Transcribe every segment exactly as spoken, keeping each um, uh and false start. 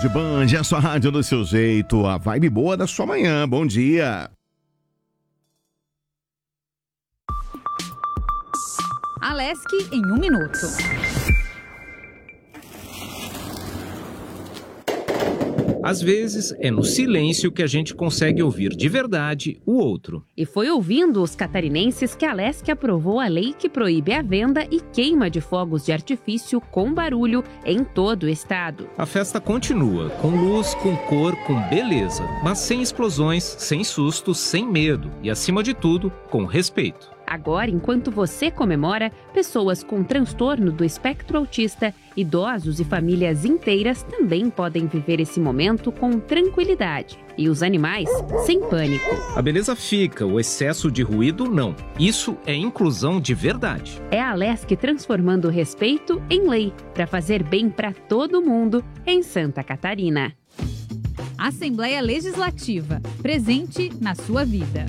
Tarde Band, a sua rádio do seu jeito, a vibe boa da sua manhã. Bom dia. Alesc em um minuto. Às vezes, é no silêncio que a gente consegue ouvir de verdade o outro. E foi ouvindo os catarinenses que a Alesc aprovou a lei que proíbe a venda e queima de fogos de artifício com barulho em todo o estado. A festa continua, com luz, com cor, com beleza, mas sem explosões, sem sustos, sem medo e, acima de tudo, com respeito. Agora, enquanto você comemora, pessoas com transtorno do espectro autista, idosos e famílias inteiras também podem viver esse momento com tranquilidade. E os animais, sem pânico. A beleza fica, o excesso de ruído não. Isso é inclusão de verdade. É a Alesc transformando o respeito em lei, para fazer bem para todo mundo em Santa Catarina. Assembleia Legislativa, presente na sua vida.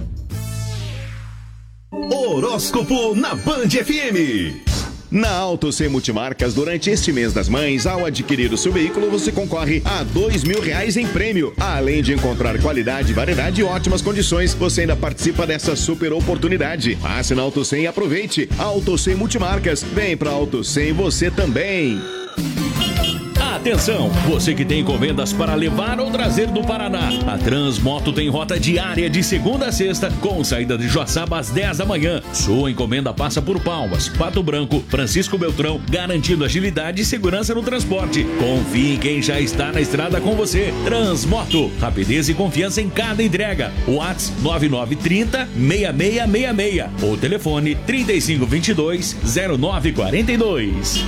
Horóscopo na Band F M. Na Auto Sem Multimarcas, durante este mês das mães, ao adquirir o seu veículo, você concorre a dois mil reais em prêmio. Além de encontrar qualidade, variedade e ótimas condições, você ainda participa dessa super oportunidade. Passe na Auto Sem e aproveite. Auto Sem Multimarcas, vem pra Auto Sem você também. Atenção, você que tem encomendas para levar ou trazer do Paraná. A Transmoto tem rota diária de segunda a sexta, com saída de Joaçaba às dez da manhã. Sua encomenda passa por Palmas, Pato Branco, Francisco Beltrão, garantindo agilidade e segurança no transporte. Confie em quem já está na estrada com você. Transmoto, rapidez e confiança em cada entrega. WhatsApp nove nove três zero, seis seis seis seis ou telefone trinta e cinco vinte e dois, zero nove quarenta e dois.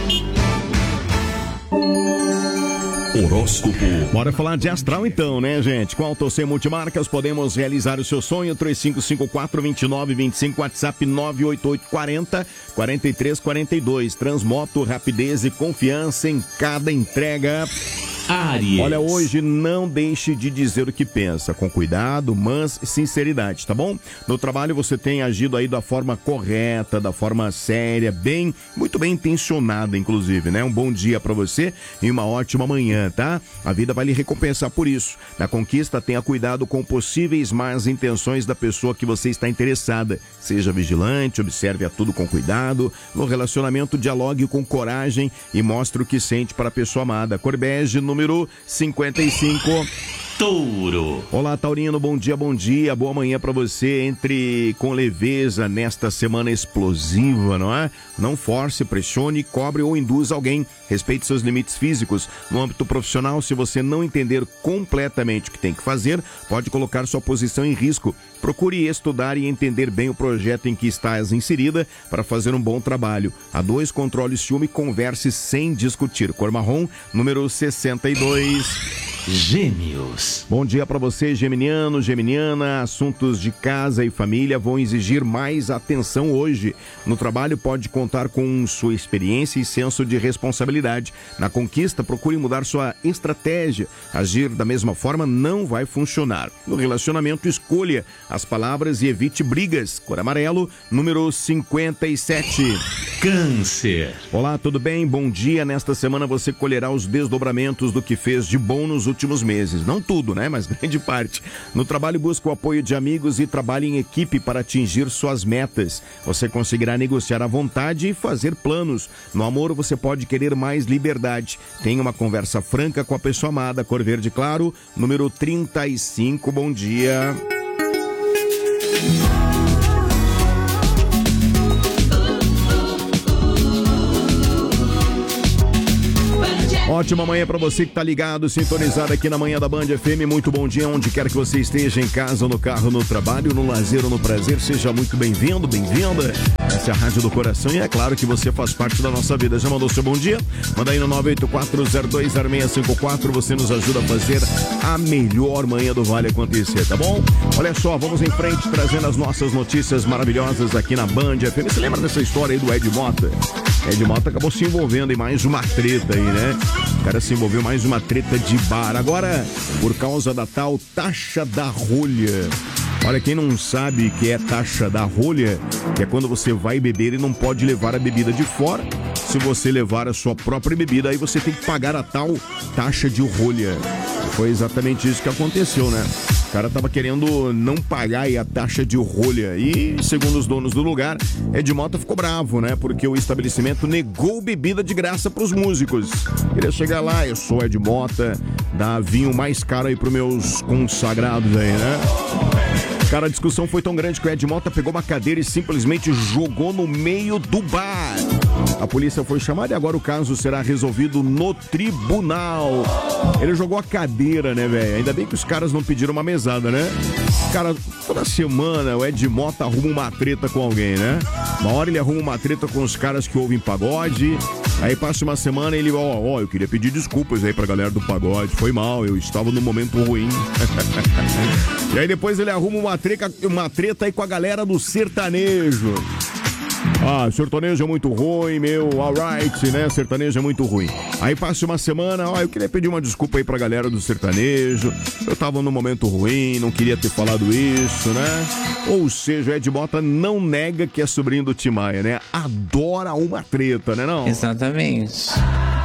Horóscopo. Bora falar de astral então, né, gente? Com a Auto Sem Multimarcas podemos realizar o seu sonho. Três cinco cinco quatro, dois nove dois cinco, WhatsApp nove oito oito quatro zero, quatro três quatro dois. Transmoto, rapidez e confiança em cada entrega. Áries. Olha, hoje não deixe de dizer o que pensa, com cuidado, mas sinceridade, tá bom? No trabalho você tem agido aí da forma correta, da forma séria, bem, muito bem intencionada, inclusive, né? Um bom dia pra você e uma ótima manhã, tá? A vida vai lhe recompensar por isso. Na conquista, tenha cuidado com possíveis más intenções da pessoa que você está interessada. Seja vigilante, observe a tudo com cuidado. No relacionamento, dialogue com coragem e mostre o que sente para a pessoa amada. Cor bege, número cinquenta e cinco. Touro. Olá, Taurino, bom dia, bom dia, boa manhã pra você. Entre com leveza nesta semana explosiva, não é? Não force, pressione, cobre ou induza alguém. Respeite seus limites físicos. No âmbito profissional, se você não entender completamente o que tem que fazer, pode colocar sua posição em risco. Procure estudar e entender bem o projeto em que estás inserida para fazer um bom trabalho. A dois, controle o ciúme e converse sem discutir. Cor marrom, número sessenta e dois. Gêmeos. Bom dia para você, geminiano, geminiana. Assuntos de casa e família vão exigir mais atenção hoje. No trabalho pode contar com sua experiência e senso de responsabilidade. Na conquista, procure mudar sua estratégia. Agir da mesma forma não vai funcionar. No relacionamento, escolha as palavras e evite brigas. Cor amarelo, número cinquenta e sete. Câncer. Olá, tudo bem? Bom dia. Nesta semana você colherá os desdobramentos do que fez de bom nos últimos meses. Não tudo, né? Mas grande parte. No trabalho, busca o apoio de amigos e trabalhe em equipe para atingir suas metas. Você conseguirá negociar à vontade e fazer planos. No amor, você pode querer mais liberdade. Tenha uma conversa franca com a pessoa amada. Cor verde claro, número trinta e cinco. Bom dia. Ótima manhã para você que tá ligado, sintonizado aqui na manhã da Band F M. Muito bom dia, onde quer que você esteja, em casa, no carro, no trabalho, no lazer ou no prazer. Seja muito bem-vindo, bem-vinda. Essa é a Rádio do Coração e é claro que você faz parte da nossa vida. Já mandou seu bom dia? Manda aí no nove oito quatro zero dois zero seis cinco quatro. Você nos ajuda a fazer a melhor manhã do Vale acontecer, tá bom? Olha só, vamos em frente trazendo as nossas notícias maravilhosas aqui na Band F M. Você lembra dessa história aí do Ed Mota? Ed Mota acabou se envolvendo em mais uma treta aí, né? O cara se envolveu em mais uma treta de bar. Agora, por causa da tal taxa da rolha. Olha, quem não sabe o que é taxa da rolha, que é quando você vai beber e não pode levar a bebida de fora. se você levar a sua própria bebida, aí você tem que pagar a tal taxa de rolha. Foi exatamente isso que aconteceu, né? O cara tava querendo não pagar aí a taxa de rolha. E, segundo os donos do lugar, Ed Mota ficou bravo, né? Porque o estabelecimento negou bebida de graça pros músicos. Queria chegar lá, eu sou Ed Mota, dá vinho mais caro aí pros meus consagrados aí, né? Cara, a discussão foi tão grande que o Ed Mota pegou uma cadeira e simplesmente jogou no meio do bar. A polícia foi chamada e agora o caso será resolvido no tribunal. Ele jogou a cadeira, né, velho? Ainda bem que os caras não pediram uma mesada, né? Cara, toda semana o Ed Mota arruma uma treta com alguém, né? Uma hora ele arruma uma treta com os caras que ouvem pagode. Aí passa uma semana e ele, ó, ó, eu queria pedir desculpas aí pra galera do pagode. Foi mal, eu estava num momento ruim. E aí depois ele arruma uma treta, uma treta aí com a galera do sertanejo. Ah, sertanejo é muito ruim, meu, alright, né? Sertanejo é muito ruim. Aí passa uma semana, ó, eu queria pedir uma desculpa aí pra galera do sertanejo. Eu tava num momento ruim, não queria ter falado isso, né? Ou seja, o Ed Mota não nega que é sobrinho do Tim Maia, né? Adora uma treta, né não? Exatamente.